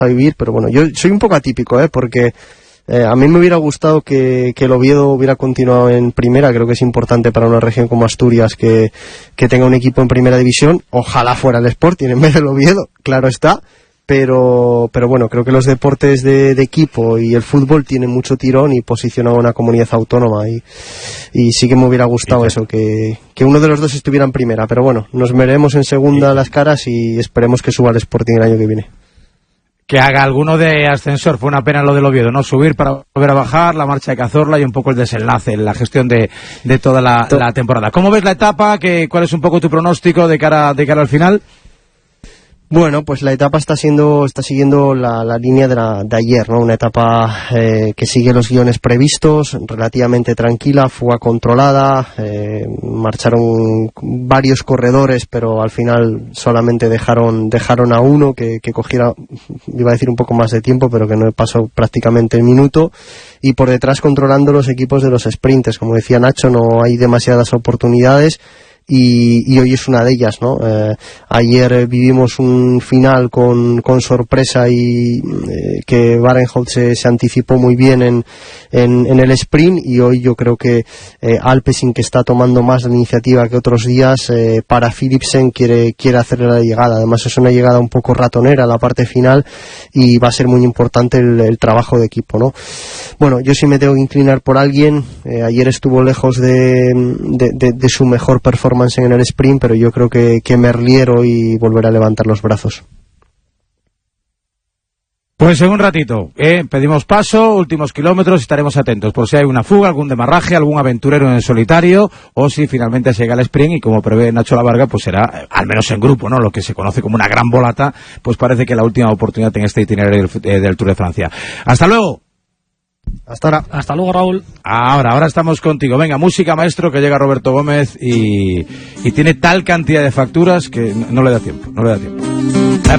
a vivir, pero bueno, yo soy un poco atípico, porque a mí me hubiera gustado que el Oviedo hubiera continuado en primera. Creo que es importante para una región como Asturias que tenga un equipo en primera división. Ojalá fuera el Sporting en vez del Oviedo, claro está. Pero bueno, creo que los deportes de equipo y el fútbol tienen mucho tirón y posicionan a una comunidad autónoma y sí que me hubiera gustado eso, que uno de los dos estuviera en primera, pero bueno, nos veremos en segunda las caras y esperemos que suba el Sporting el año que viene. Que haga alguno de ascensor. Fue una pena lo del Oviedo, ¿no? Subir para volver a bajar, la marcha de Cazorla y un poco el desenlace, la gestión de toda la temporada. ¿Cómo ves la etapa? ¿Cuál es un poco tu pronóstico de cara al final? Bueno, pues la etapa está siguiendo la línea de ayer, ¿no? Una etapa que sigue los guiones previstos, relativamente tranquila, fuga controlada, marcharon varios corredores, pero al final solamente dejaron a uno que cogiera, iba a decir un poco más de tiempo, pero que no pasó prácticamente el minuto, y por detrás controlando los equipos de los sprinters. Como decía Nacho, no hay demasiadas oportunidades. Y hoy es una de ellas, ¿no? Ayer vivimos un final con sorpresa y que Barenhout se anticipó muy bien en el sprint, y hoy yo creo que Alpecin, que está tomando más la iniciativa que otros días, para Philipsen quiere hacerle la llegada. Además es una llegada un poco ratonera en la parte final y va a ser muy importante el trabajo de equipo, ¿no? Bueno, yo sí me tengo que inclinar por alguien. Ayer estuvo lejos de su mejor performance en el sprint, pero yo creo que Merlier hoy volverá a levantar los brazos. Pues en un ratito, pedimos paso, últimos kilómetros, estaremos atentos por si hay una fuga, algún demarraje, algún aventurero en el solitario, o si finalmente se llega al sprint, y como prevé Nacho Lavarga, pues será, al menos en grupo, ¿no? Lo que se conoce como una gran volata, pues parece que la última oportunidad en este itinerario del Tour de Francia. ¡Hasta luego! Hasta ahora. Hasta luego, Raúl. Ahora estamos contigo. Venga, música, maestro, que llega Roberto Gómez y tiene tal cantidad de facturas que no le da tiempo.